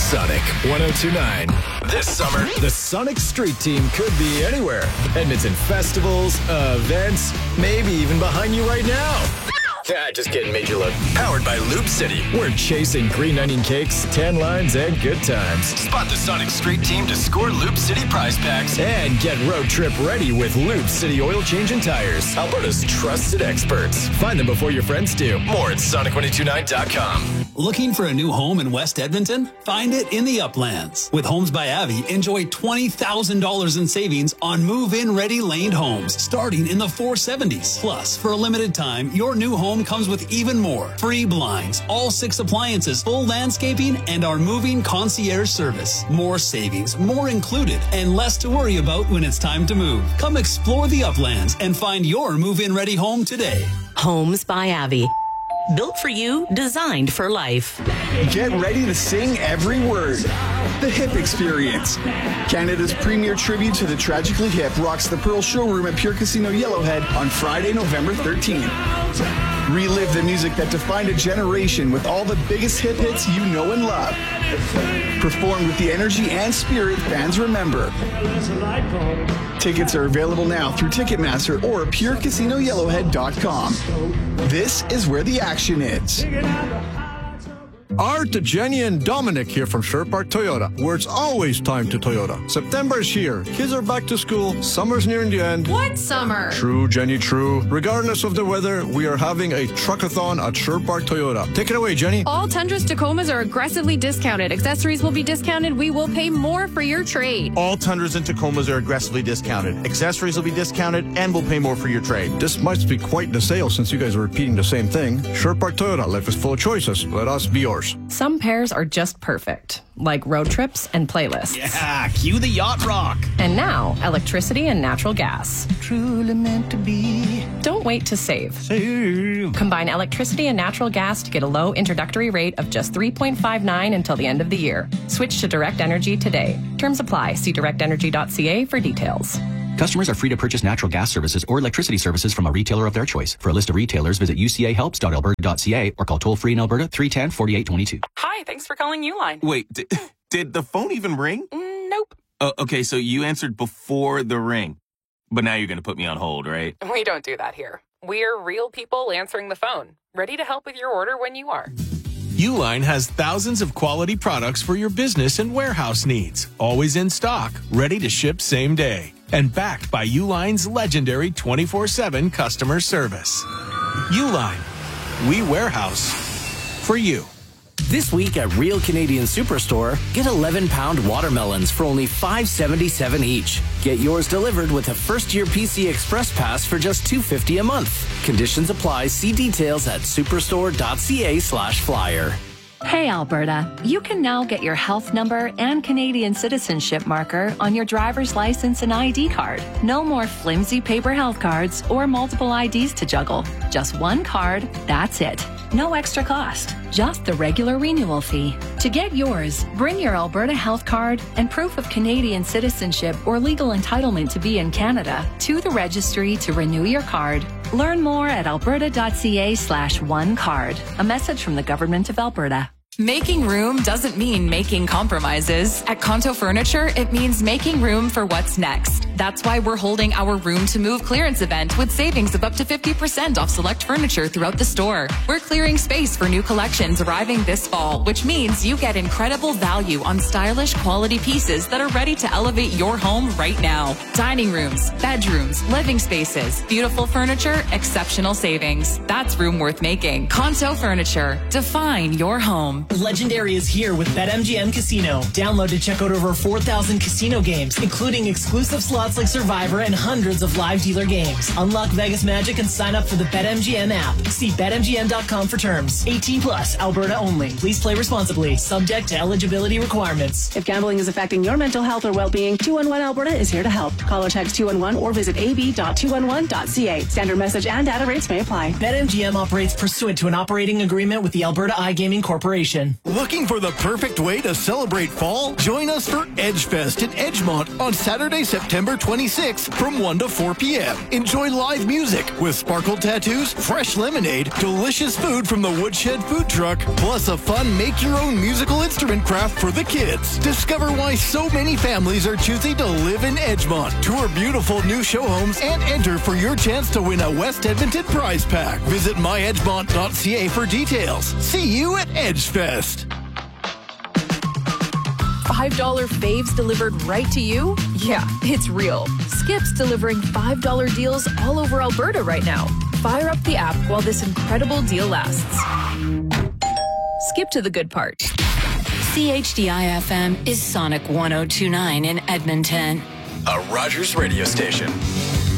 Sonic 102.9. This summer, the Sonic Street Team could be anywhere. Edmonton festivals, events, maybe even behind you right now. Just kidding, made you look. Powered by Loop City. We're chasing green onion cakes, tan lines, and good times. Spot the Sonic Street Team to score Loop City prize packs. And get road trip ready with Loop City oil change and tires. Alberta's trusted experts. Find them before your friends do. More at Sonic1029.com. Looking for a new home in West Edmonton? Find it in the Uplands. With Homes by Avi, enjoy $20,000 in savings on move-in ready laned homes starting in the 470s. Plus, for a limited time, your new home comes with even more. Free blinds, all 6 appliances, full landscaping, and our moving concierge service. More savings, more included, and less to worry about when it's time to move. Come explore the Uplands and find your move-in ready home today. Homes by Avi. Built for you, designed for life. Get ready to sing every word. The Hip Experience. Canada's premier tribute to the Tragically Hip rocks the Pearl Showroom at Pure Casino Yellowhead on Friday, November 13th. Relive the music that defined a generation with all the biggest hip hits you know and love. Perform with the energy and spirit fans remember. Tickets are available now through Ticketmaster or PureCasinoYellowhead.com. This is where the action is. Art, Jenny, and Dominic here from Sherwood Park Toyota, where it's always time to Toyota. September is here. Kids are back to school. Summer's nearing the end. What summer? True, Jenny, true. Regardless of the weather, we are having a truckathon at Sherwood Park Toyota. Take it away, Jenny. All Tundras Tacomas are aggressively discounted. Accessories will be discounted. We will pay more for your trade. All Tundras and Tacomas are aggressively discounted. Accessories will be discounted, and we'll pay more for your trade. This must be quite the sale since you guys are repeating the same thing. Sherwood Park Toyota, life is full of choices. Let us be yours. Some pairs are just perfect, like road trips and playlists. Yeah, cue the yacht rock. And now, electricity and natural gas. Truly meant to be. Don't wait to save. Save. Combine electricity and natural gas to get a low introductory rate of just $3.59 until the end of the year. Switch to Direct Energy today. Terms apply. See directenergy.ca for details. Customers are free to purchase natural gas services or electricity services from a retailer of their choice. For a list of retailers, visit ucahelps.alberta.ca or call toll-free in Alberta 310-4822. Hi, thanks for calling Uline. Wait, did the phone even ring? Nope. Okay, so you answered before the ring. But now you're going to put me on hold, right? We don't do that here. We're real people answering the phone, ready to help with your order when you are. Uline has thousands of quality products for your business and warehouse needs. Always in stock, ready to ship same day. And backed by Uline's legendary 24/7 customer service. Uline. We warehouse for you. This week at Real Canadian Superstore, get 11-pound watermelons for only $5.77 each. Get yours delivered with a first-year PC Express Pass for just $2.50 a month. Conditions apply. See details at superstore.ca/flyer. Hey Alberta, you can now get your health number and Canadian citizenship marker on your driver's license and ID card. No more flimsy paper health cards or multiple IDs to juggle. Just one card, that's it. No extra cost, just the regular renewal fee. To get yours, bring your Alberta health card and proof of Canadian citizenship or legal entitlement to be in Canada to the registry to renew your card. Learn more at alberta.ca/onecard. A message from the Government of Alberta. Making room doesn't mean making compromises. At Conto Furniture, it means making room for what's next. That's why we're holding our Room to Move clearance event with savings of up to 50% off select furniture throughout the store. We're clearing space for new collections arriving this fall, which means you get incredible value on stylish quality pieces that are ready to elevate your home right now. Dining rooms, bedrooms, living spaces, beautiful furniture, exceptional savings. That's room worth making. Conto Furniture. Define your home. Legendary is here with BetMGM Casino. Download to check out over 4,000 casino games, including exclusive slots like Survivor and hundreds of live dealer games. Unlock Vegas magic and sign up for the BetMGM app. See BetMGM.com for terms. 18 plus, Alberta only. Please play responsibly. Subject to eligibility requirements. If gambling is affecting your mental health or well-being, 211 Alberta is here to help. Call or text 211 or visit ab.211.ca. Standard message and data rates may apply. BetMGM operates pursuant to an operating agreement with the Alberta iGaming Corporation. Nation. Looking for the perfect way to celebrate fall? Join us for Edgefest in Edgemont on Saturday, September 26th from 1 to 4 p.m. Enjoy live music with sparkle tattoos, fresh lemonade, delicious food from the Woodshed food truck, plus a fun make-your-own musical instrument craft for the kids. Discover why so many families are choosing to live in Edgemont. Tour beautiful new show homes and enter for your chance to win a West Edmonton prize pack. Visit myedgemont.ca for details. See you at Edgefest. $5 faves delivered right to you? Yeah, it's real. Skip's delivering $5 deals all over Alberta right now. Fire up the app while this incredible deal lasts. Skip to the good part. CHDI-FM is Sonic 102.9 in Edmonton. A Rogers radio station.